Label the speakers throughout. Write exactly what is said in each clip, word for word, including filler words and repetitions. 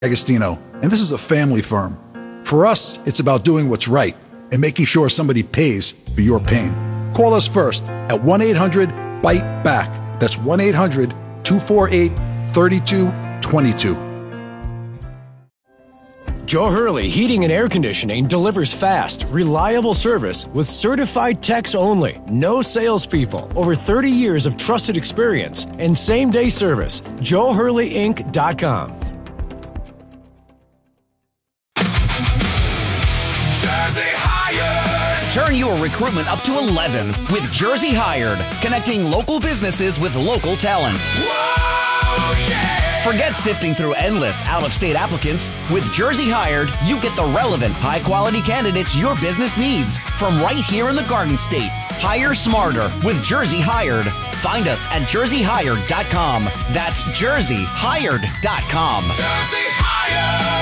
Speaker 1: Agostino, and this is a family firm. For us, it's about doing what's right and making sure somebody pays for your pain. Call us first at one eight hundred bite back. That's one eight hundred two four eight three two two two.
Speaker 2: Joe Hurley Heating and Air Conditioning delivers fast, reliable service with certified techs only. No salespeople. Over thirty years of trusted experience and same-day service. Joe Hurley Inc dot com.
Speaker 3: Turn your recruitment up to eleven with Jersey Hired, connecting local businesses with local talent. Whoa, yeah! Forget sifting through endless out-of-state applicants. With Jersey Hired, you get the relevant, high-quality candidates your business needs from right here in the Garden State. Hire smarter with Jersey Hired. Find us at jersey hired dot com. That's jersey hired dot com.
Speaker 4: Jersey Hired!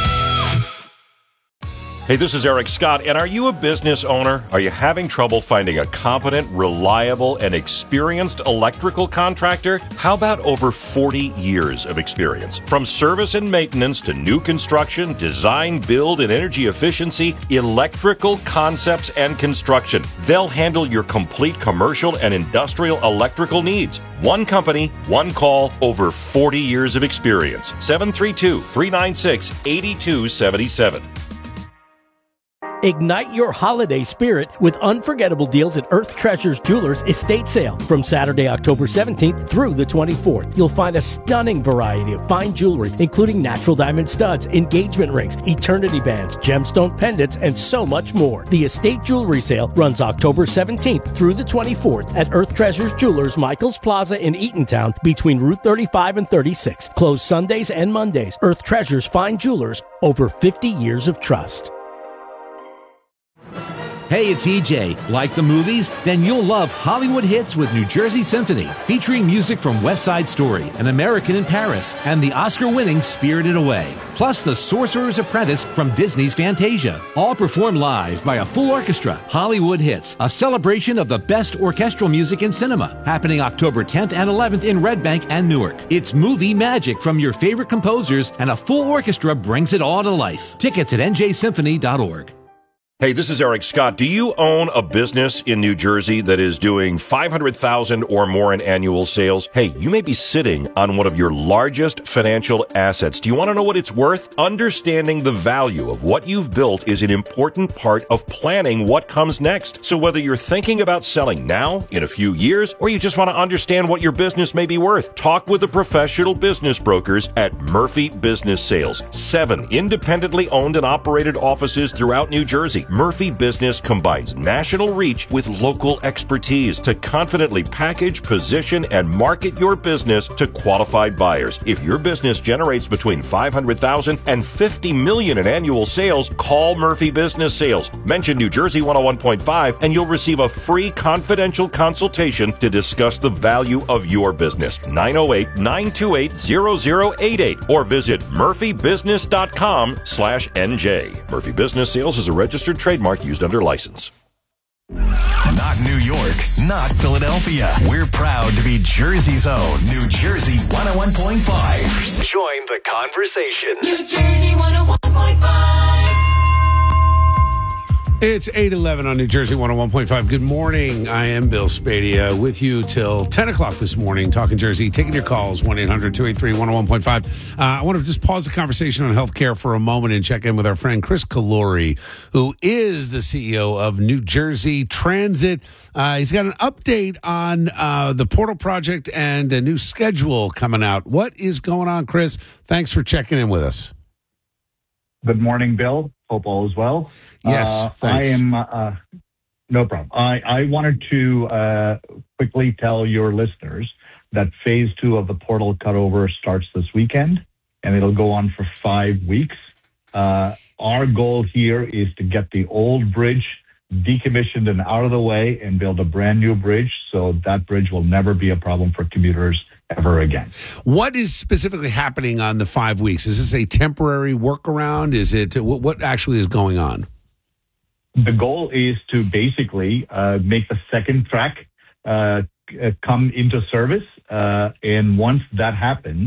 Speaker 5: Hey, this is Eric Scott, and are you a business owner? Are you having trouble finding a competent, reliable, and experienced electrical contractor? How about over forty years of experience? From service and maintenance to new construction, design, build, and energy efficiency, Electrical Concepts and Construction. They'll handle your complete commercial and industrial electrical needs. One company, one call, over forty years of experience. seven three two, three nine six, eight two seven seven.
Speaker 6: Ignite your holiday spirit with unforgettable deals at Earth Treasures Jewelers Estate Sale from Saturday, October seventeenth through the twenty-fourth. You'll find a stunning variety of fine jewelry, including natural diamond studs, engagement rings, eternity bands, gemstone pendants, and so much more. The Estate Jewelry Sale runs October seventeenth through the twenty-fourth at Earth Treasures Jewelers, Michaels Plaza in Eatontown between Route thirty-five and thirty-six. Closed Sundays and Mondays. Earth Treasures Fine Jewelers, over fifty years of trust.
Speaker 7: Hey, it's E J. Like the movies? Then you'll love Hollywood Hits with New Jersey Symphony, featuring music from West Side Story, An American in Paris, and the Oscar-winning Spirited Away. Plus The Sorcerer's Apprentice from Disney's Fantasia. All performed live by a full orchestra. Hollywood Hits, a celebration of the best orchestral music in cinema, happening October tenth and eleventh in Red Bank and Newark. It's movie magic from your favorite composers, and a full orchestra brings it all to life. Tickets at n j symphony dot org.
Speaker 5: Hey, this is Eric Scott. Do you own a business in New Jersey that is doing five hundred thousand dollars or more in annual sales? Hey, you may be sitting on one of your largest financial assets. Do you want to know what it's worth? Understanding the value of what you've built is an important part of planning what comes next. So whether you're thinking about selling now, in a few years, or you just want to understand what your business may be worth, talk with the professional business brokers at Murphy Business Sales. Seven independently owned and operated offices throughout New Jersey. Murphy Business combines national reach with local expertise to confidently package, position, and market your business to qualified buyers. If your business generates between five hundred thousand dollars and fifty million dollars in annual sales, call Murphy Business Sales. Mention New Jersey one oh one point five and you'll receive a free confidential consultation to discuss the value of your business. nine oh eight, nine two eight, zero zero eight eight or visit murphy business dot com slash N J. Murphy Business Sales is a registered trademark used under license.
Speaker 4: Not New York, not Philadelphia. We're proud to be Jersey's own New Jersey one oh one point five. Join the conversation.
Speaker 8: New Jersey one oh one point five.
Speaker 9: It's eight eleven on New Jersey one oh one point five. Good morning. I am Bill Spadia with you till ten o'clock this morning, talking Jersey, taking your calls, one eight hundred two eight three one oh one point five. Uh, I want to just pause the conversation on healthcare for a moment and check in with our friend Chris Calori, who is the C E O of New Jersey Transit. Uh, he's got an update on uh, the Portal Project and a new schedule coming out. What is going on, Chris? Thanks for checking in with us.
Speaker 10: Good morning, Bill. Hope all is well.
Speaker 9: Yes,
Speaker 10: uh,
Speaker 9: thanks.
Speaker 10: I am. Uh, no problem. I, I wanted to uh, quickly tell your listeners that phase two of the portal cutover starts this weekend, and it'll go on for five weeks. Uh, our goal here is to get the old bridge decommissioned and out of the way and build a brand new bridge, so that bridge will never be a problem for commuters ever again.
Speaker 9: What is specifically happening on the five weeks? Is this a temporary workaround? Is it what, what actually is going on?
Speaker 10: The goal is to basically uh, make the second track uh, come into service, uh, and once that happens,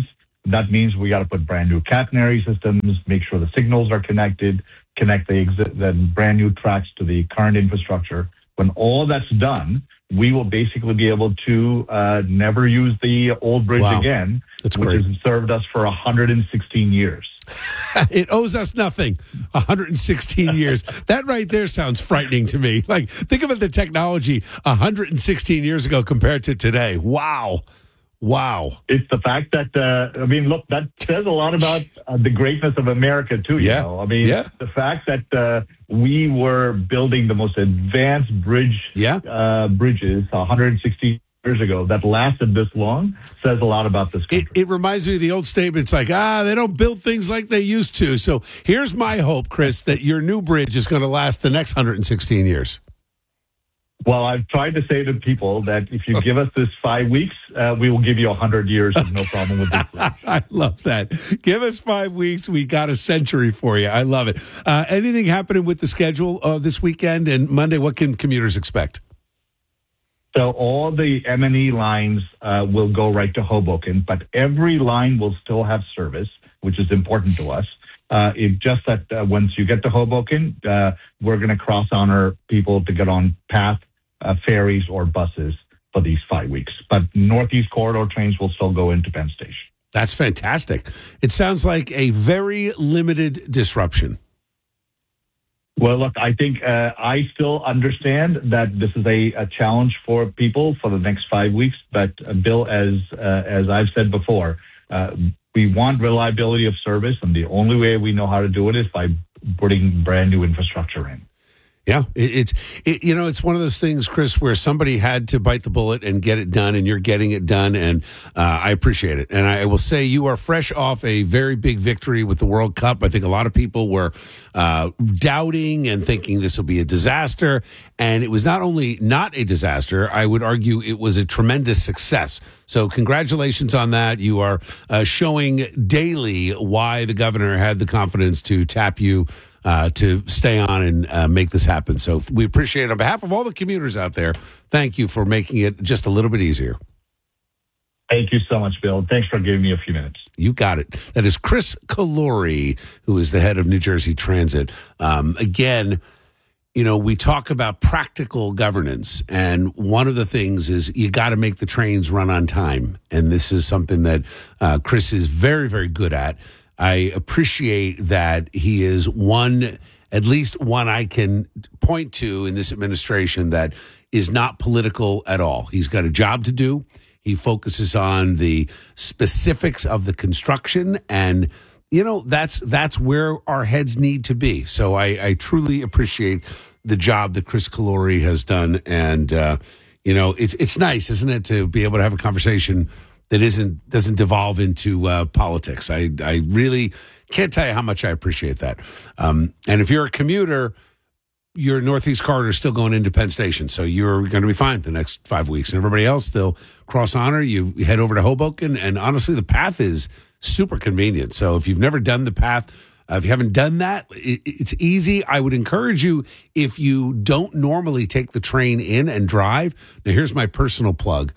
Speaker 10: that means we got to put brand new catenary systems, make sure the signals are connected, connect the, exi- the brand new tracks to the current infrastructure. When all that's done, we will basically be able to uh, never use the old bridge
Speaker 9: Wow.
Speaker 10: again,
Speaker 9: That's
Speaker 10: which
Speaker 9: great.
Speaker 10: has served us for one hundred sixteen years.
Speaker 9: It owes us nothing. one hundred sixteen years. That right there sounds frightening to me. Like, think about the technology one hundred sixteen years ago compared to today. Wow. Wow.
Speaker 10: It's the fact that, uh, I mean, look, that says a lot about uh, the greatness of America, too.
Speaker 9: Yeah.
Speaker 10: You know? I mean,
Speaker 9: Yeah.
Speaker 10: the fact that uh, we were building the most advanced bridge
Speaker 9: Yeah.
Speaker 10: uh, bridges one hundred sixty years ago that lasted this long says a lot about this country.
Speaker 9: It, it reminds me of the old statement. It's like, ah, they don't build things like they used to. So here's my hope, Chris, that your new bridge is going to last the next one hundred sixteen years.
Speaker 10: Well, I've tried to say to people that if you give us this five weeks, uh, we will give you one hundred years of no problem with this bridge.
Speaker 9: I love that. Give us five weeks. We got a century for you. I love it. Uh, anything happening with the schedule uh, this weekend and Monday? What can commuters expect?
Speaker 10: So all the M and E lines uh, will go right to Hoboken, but every line will still have service, which is important to us. Uh, it just that uh, once you get to Hoboken, uh, we're going to cross honor people to get on path uh, ferries or buses for these five weeks. But Northeast Corridor trains will still go into Penn Station.
Speaker 9: That's fantastic. It sounds like a very limited disruption.
Speaker 10: Well, look, I think uh, I still understand that this is a, a challenge for people for the next five weeks. But uh, Bill, as uh, as I've said before, uh, we want reliability of service, and the only way we know how to do it is by putting brand new infrastructure in.
Speaker 9: Yeah, it, it's it, you know it's one of those things, Chris, where somebody had to bite the bullet and get it done, and you're getting it done, and uh, I appreciate it. And I will say you are fresh off a very big victory with the World Cup. I think a lot of people were uh, doubting and thinking this will be a disaster, and it was not only not a disaster, I would argue it was a tremendous success. So congratulations on that. You are uh, showing daily why the governor had the confidence to tap you Uh, to stay on and uh, make this happen. So we appreciate it. On behalf of all the commuters out there, thank you for making it just a little bit easier.
Speaker 10: Thank you so much, Bill. Thanks for giving me a few minutes.
Speaker 9: You got it. That is Chris Calori, who is the head of New Jersey Transit. Um, again, you know, we talk about practical governance, and one of the things is you got to make the trains run on time. And this is something that uh, Chris is very, very good at. I appreciate that he is one, at least one I can point to in this administration that is not political at all. He's got a job to do. He focuses on the specifics of the construction, and you know that's that's where our heads need to be. So I, I truly appreciate the job that Chris Calori has done, and uh, you know it's it's nice, isn't it, to be able to have a conversation that isn't doesn't devolve into uh, politics. I I really can't tell you how much I appreciate that. Um, and if you're a commuter, your Northeast Corridor is still going into Penn Station, so you're going to be fine the next five weeks. And everybody else, still cross honor. You head over to Hoboken, and honestly, the path is super convenient. So if you've never done the path, uh, if you haven't done that, it, it's easy. I would encourage you, if you don't normally take the train in and drive. Now, here's my personal plug.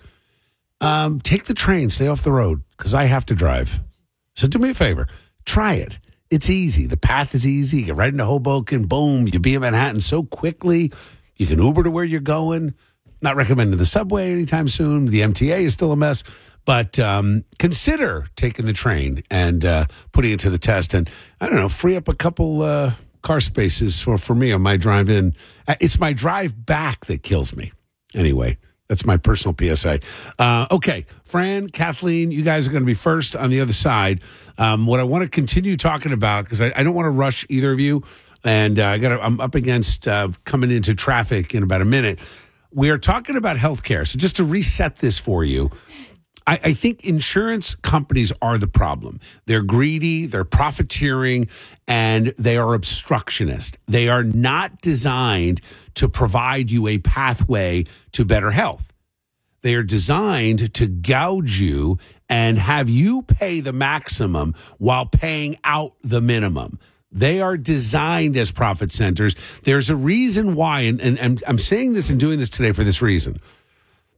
Speaker 9: Um, take the train, stay off the road, because I have to drive. So do me a favor, try it. It's easy. The path is easy. You get right into Hoboken, boom, you be in Manhattan so quickly. You can Uber to where you're going. Not recommending the subway anytime soon. The M T A is still a mess. But um, consider taking the train and uh, putting it to the test. And, I don't know, free up a couple uh, car spaces for, for me on my drive in. It's my drive back that kills me. Anyway. That's my personal P S A. Uh, okay, Fran, Kathleen, you guys are going to be first on the other side. Um, what I want to continue talking about, because I, I don't want to rush either of you, and uh, I got I'm up against uh, coming into traffic in about a minute. We are talking about healthcare. So just to reset this for you, I, I think insurance companies are the problem. They're greedy, they're profiteering, and they are obstructionist. They are not designed to provide you a pathway to better health. They are designed to gouge you and have you pay the maximum while paying out the minimum. They are designed as profit centers. There's a reason why, and, and, and I'm saying this and doing this today for this reason.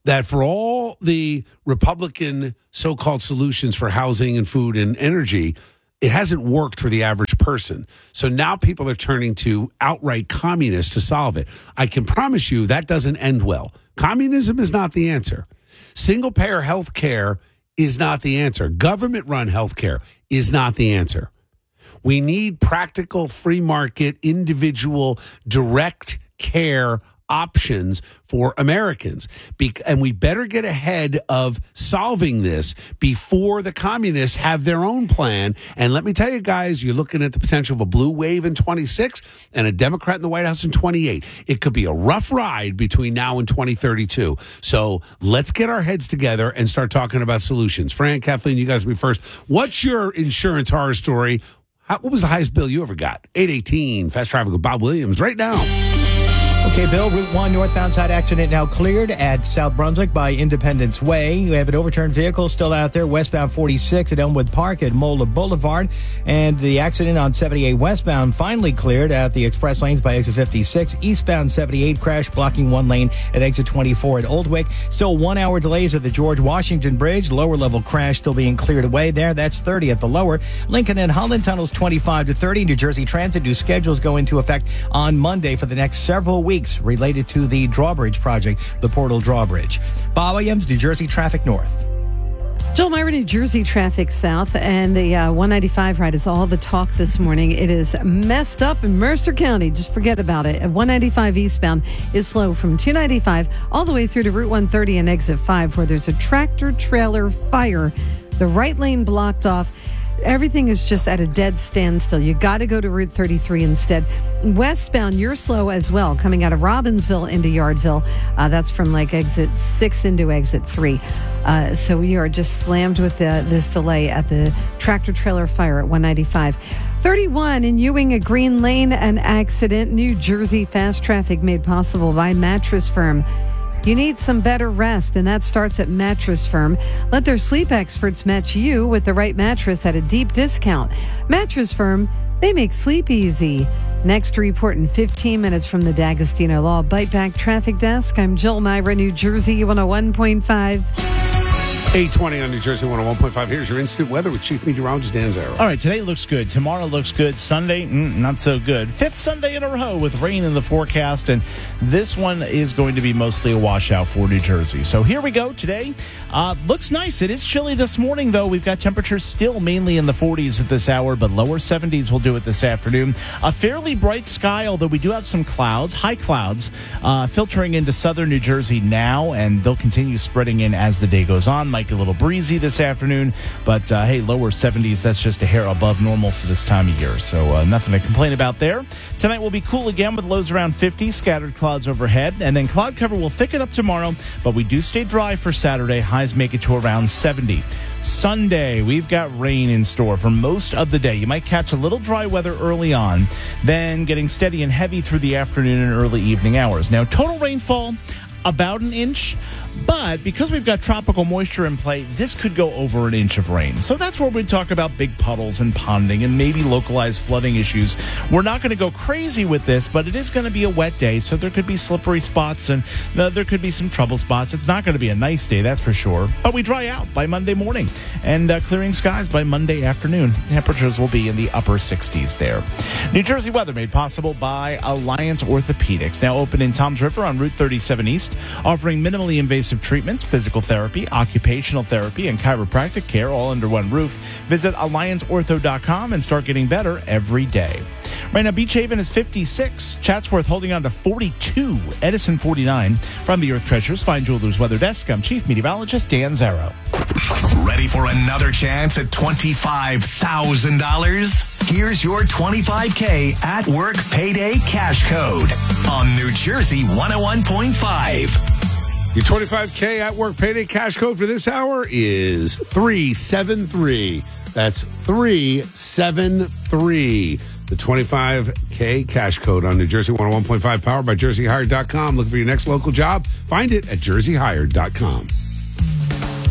Speaker 9: that for all the Republican so-called solutions for housing and food and energy, it hasn't worked for the average person. So now people are turning to outright communists to solve it. I can promise you that doesn't end well. Communism is not the answer. Single-payer health care is not the answer. Government-run health care is not the answer. We need practical, free market, individual, direct care options for Americans. Be- and we better get ahead of solving this before the communists have their own plan. And let me tell you guys, you're looking at the potential of a blue wave in twenty-six and a Democrat in the White House in twenty-eight. It could be a rough ride between now and twenty thirty-two. So let's get our heads together and start talking about solutions. Fran, Kathleen, you guys will be first. What's your insurance horror story? How, what was the highest bill you ever got? eight eighteen, Fast Traffic with Bob Williams right now.
Speaker 11: Okay, Bill, Route one northbound side accident now cleared at South Brunswick by Independence Way. You have an overturned vehicle still out there, westbound forty-six at Elmwood Park at Mola Boulevard. And the accident on seventy-eight westbound finally cleared at the express lanes by exit fifty-six. Eastbound seventy-eight crash blocking one lane at exit twenty-four at Oldwick. Still one-hour delays at the George Washington Bridge. Lower level crash still being cleared away there. That's thirty at the lower. Lincoln and Holland tunnels twenty-five to thirty. New Jersey Transit new schedules go into effect on Monday for the next several weeks related to the drawbridge project, the Portal Drawbridge. Bob Williams, New Jersey Traffic North.
Speaker 12: Joel Myra, New Jersey Traffic South, and the uh, one ninety-five ride is all the talk this morning. It is messed up in Mercer County. Just forget about it. one ninety-five eastbound is slow from two ninety-five all the way through to Route one thirty and exit five, where there's a tractor trailer fire. The right lane blocked off. Everything is just at a dead standstill. You got to go to Route thirty-three instead. Westbound, you're slow as well, coming out of Robbinsville into Yardville. Uh, that's from like exit six into exit three. Uh, so we are just slammed with the, this delay at the tractor trailer fire at one ninety-five. thirty-one in Ewing, a Green Lane, an accident. New Jersey fast traffic made possible by Mattress Firm. You need some better rest, and that starts at Mattress Firm. Let their sleep experts match you with the right mattress at a deep discount. Mattress Firm, they make sleep easy. Next report in fifteen minutes from the D'Agostino Law Bite Back Traffic Desk. I'm Jill Myra, New Jersey one oh one point five.
Speaker 9: eight twenty on New Jersey one oh one point five. Here's your instant weather with Chief Meteorologist Dan Zarrow.
Speaker 13: All right, today looks good. Tomorrow looks good. Sunday, mm, not so good. Fifth Sunday in a row with rain in the forecast, and this one is going to be mostly a washout for New Jersey. So here we go today. Uh, looks nice. It is chilly this morning, though. We've got temperatures still mainly in the forties at this hour, but lower seventies will do it this afternoon. A fairly bright sky, although we do have some clouds, high clouds, uh, filtering into southern New Jersey now, and they'll continue spreading in as the day goes on. Might get a little breezy this afternoon, but uh, hey, lower seventies, that's just a hair above normal for this time of year, so uh, nothing to complain about there. Tonight will be cool again with lows around fifty, scattered clouds overhead, and then cloud cover will thicken up tomorrow, but we do stay dry for Saturday. Highs make it to around seventy. Sunday, we've got rain in store for most of the day. You might catch a little dry weather early on, then getting steady and heavy through the afternoon and early evening hours. Now, total rainfall, about an inch, but because we've got tropical moisture in play, this could go over an inch of rain. So that's where we talk about big puddles and ponding and maybe localized flooding issues. We're not going to go crazy with this, but it is going to be a wet day, so there could be slippery spots and uh, there could be some trouble spots. It's not going to be a nice day, that's for sure, but we dry out by Monday morning and uh, clearing skies by Monday afternoon. Temperatures will be in the upper sixties there. New Jersey weather made possible by Alliance Orthopedics, now open in Toms River on Route thirty-seven East, offering minimally invasive treatments, physical therapy, occupational therapy, and chiropractic care all under one roof. Visit alliance ortho dot com and start getting better every day. Right now, Beach Haven is fifty-six, Chatsworth holding on to forty-two, Edison forty-nine. From the Earth Treasures Fine Jewelers Weather Desk, I'm Chief Meteorologist Dan Zarrow.
Speaker 4: Ready for another chance at twenty-five thousand dollars? Here's your twenty-five K at work payday cash code on New Jersey one oh one point five.
Speaker 9: Your twenty-five K at work payday cash code for this hour is three seven three. That's three seven three. The twenty-five K cash code on New Jersey one oh one point five, powered by jersey hired dot com. Looking for your next local job? Find it at jersey hired dot com.
Speaker 14: Hi.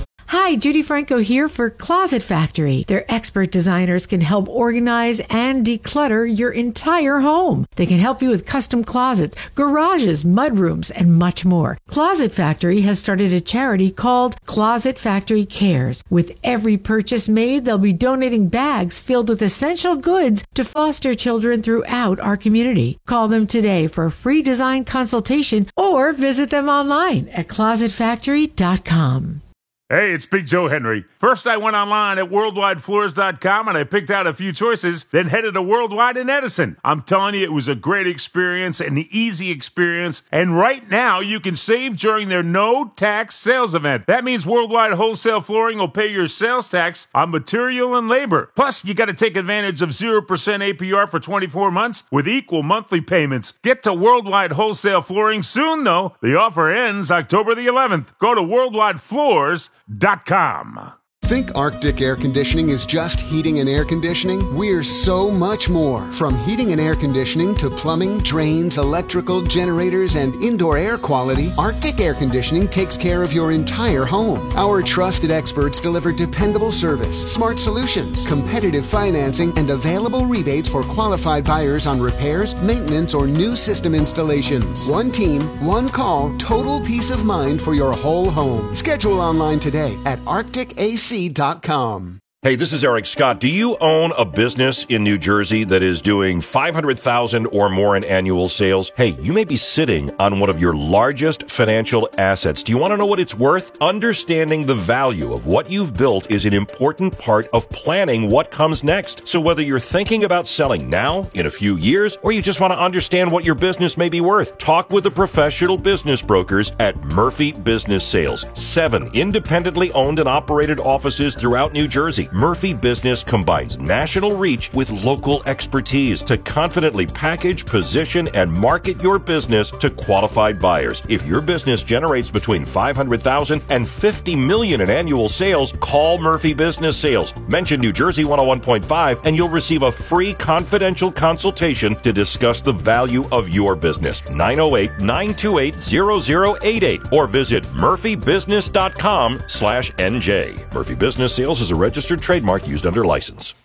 Speaker 14: Hi, Judy Franco here for Closet Factory. Their expert designers can help organize and declutter your entire home. They can help you with custom closets, garages, mudrooms, and much more. Closet Factory has started a charity called Closet Factory Cares. With every purchase made, they'll be donating bags filled with essential goods to foster children throughout our community. Call them today for a free design consultation or visit them online at closet factory dot com.
Speaker 15: Hey, it's Big Joe Henry. First, I went online at worldwide floors dot com and I picked out a few choices, then headed to Worldwide in Edison. I'm telling you, it was a great experience, an easy experience, and right now you can save during their no-tax sales event. That means Worldwide Wholesale Flooring will pay your sales tax on material and labor. Plus, you got to take advantage of zero percent A P R for twenty-four months with equal monthly payments. Get to Worldwide Wholesale Flooring soon, though. The offer ends October the eleventh. Go to worldwide floors dot com.
Speaker 16: Think Arctic Air Conditioning is just heating and air conditioning? We're so much more. From heating and air conditioning to plumbing, drains, electrical, generators, and indoor air quality, Arctic Air Conditioning takes care of your entire home. Our trusted experts deliver dependable service, smart solutions, competitive financing, and available rebates for qualified buyers on repairs, maintenance, or new system installations. One team, one call, total peace of mind for your whole home. Schedule online today at arctic a c dot com.
Speaker 5: Hey, this is Eric Scott. Do you own a business in New Jersey that is doing five hundred thousand dollars or more in annual sales? Hey, you may be sitting on one of your largest financial assets. Do you want to know what it's worth? Understanding the value of what you've built is an important part of planning what comes next. So whether you're thinking about selling now, in a few years, or you just want to understand what your business may be worth, talk with the professional business brokers at Murphy Business Sales. Seven independently owned and operated offices throughout New Jersey. Murphy Business combines national reach with local expertise to confidently package, position, and market your business to qualified buyers. If your business generates between five hundred thousand dollars and fifty million dollars in annual sales, call Murphy Business Sales. Mention New Jersey one oh one point five and you'll receive a free confidential consultation to discuss the value of your business. nine oh eight, nine two eight, zero zero eight eight or visit murphy business dot com slash N J. Murphy Business Sales is a registered trademark used under license.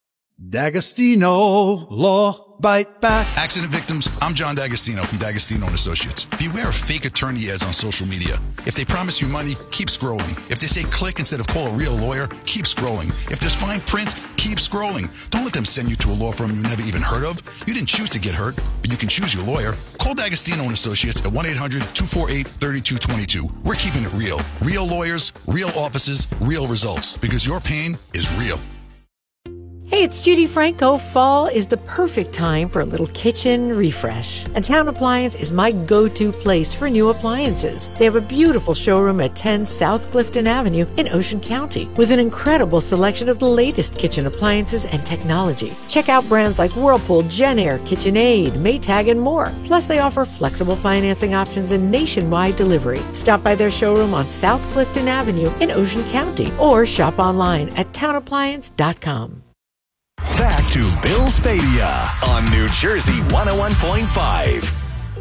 Speaker 17: D'Agostino Law Bite Back. Accident victims, I'm John D'Agostino from D'Agostino and Associates. Beware of fake attorney ads on social media. If they promise you money, keep scrolling. If they say click instead of call a real lawyer, keep scrolling. If there's fine print, keep scrolling. Don't let them send you to a law firm you never even heard of. You didn't choose to get hurt, but you can choose your lawyer. Call D'Agostino and Associates at one eight hundred, two four eight, three two two two. We're keeping it real. Real lawyers, real offices, real results. Because your pain is real.
Speaker 14: Hey, it's Judy Franco. Fall is the perfect time for a little kitchen refresh. And Town Appliance is my go-to place for new appliances. They have a beautiful showroom at ten South Clifton Avenue in Ocean County with an incredible selection of the latest kitchen appliances and technology. Check out brands like Whirlpool, JennAir, KitchenAid, Maytag, and more. Plus, they offer flexible financing options and nationwide delivery. Stop by their showroom on South Clifton Avenue in Ocean County or shop online at town appliance dot com.
Speaker 4: Back to Bill Spadea on New Jersey one oh one point five.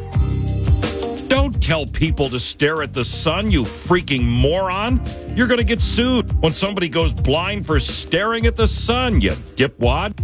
Speaker 5: Don't tell people to stare at the sun, you freaking moron. You're going to get sued when somebody goes blind for staring at the sun, you dipwad.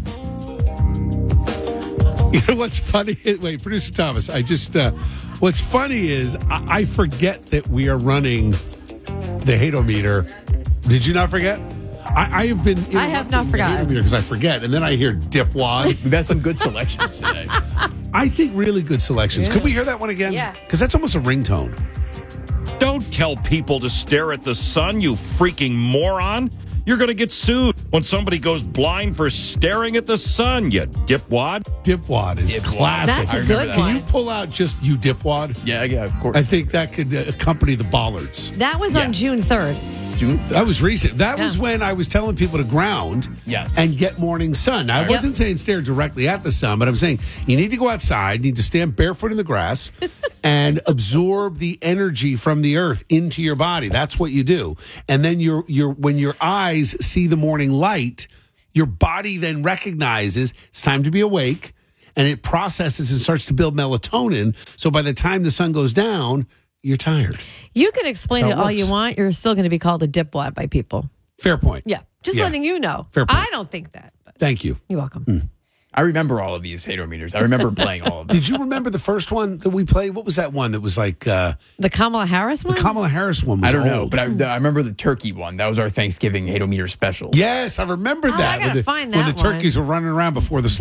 Speaker 9: You know what's funny? Wait, Producer Thomas, I just, uh, what's funny is I, I forget that we are running the hate-o-meter. Did you not forget? I, I have been.
Speaker 12: I have not forgotten
Speaker 9: because I forget, and then I hear dipwad.
Speaker 18: We've had some good selections today.
Speaker 9: I think really good selections.
Speaker 18: Yeah.
Speaker 9: Could we hear that one again?
Speaker 12: Yeah.
Speaker 9: Because that's almost a ringtone.
Speaker 5: Don't tell people to stare at the sun, you freaking moron. You're going to get sued when somebody goes blind for staring at the sun, you dipwad.
Speaker 9: Dipwad is
Speaker 18: Dipwad.
Speaker 9: classic.
Speaker 12: That's a good
Speaker 9: Can
Speaker 12: one.
Speaker 9: you pull out just you dipwad?
Speaker 18: Yeah, yeah, of course.
Speaker 9: I think that could uh, accompany the bollards.
Speaker 12: That was
Speaker 18: Yeah.
Speaker 12: on June third.
Speaker 18: June.
Speaker 9: That was recent. That
Speaker 12: Yeah.
Speaker 9: was when I was telling people to ground
Speaker 18: Yes.
Speaker 9: and get morning sun. Now, I
Speaker 18: Yep.
Speaker 9: wasn't saying stare directly at the sun, but I'm saying you need to go outside, you need to stand barefoot in the grass and absorb the energy from the earth into your body. That's what you do. And then your your when your eyes see the morning light, your body then recognizes it's time to be awake, and it processes and starts to build melatonin. So by the time the sun goes down, you're tired.
Speaker 19: You can explain
Speaker 9: That's
Speaker 19: it
Speaker 9: how it
Speaker 19: all you
Speaker 9: works.
Speaker 19: want. You're still going to be called a dipwad by people.
Speaker 9: Fair point.
Speaker 19: Yeah. Just
Speaker 9: Yeah.
Speaker 19: letting you know.
Speaker 9: Fair point.
Speaker 19: I don't think that. But
Speaker 9: Thank you.
Speaker 19: You're welcome.
Speaker 9: Mm.
Speaker 18: I remember all of these hateometers. I remember playing all of them.
Speaker 9: Did you remember the first one that we played? What was that one that was like uh,
Speaker 19: The Kamala Harris one?
Speaker 9: the Kamala Harris one? Was
Speaker 18: I don't know,
Speaker 9: old.
Speaker 18: but I, the, I remember the turkey one. That was our Thanksgiving hateometer special.
Speaker 9: Yes, I remember
Speaker 19: Oh, I
Speaker 9: that.
Speaker 19: gotta
Speaker 9: when the,
Speaker 19: find
Speaker 9: when
Speaker 19: that
Speaker 9: the turkeys
Speaker 19: one.
Speaker 9: were running around before the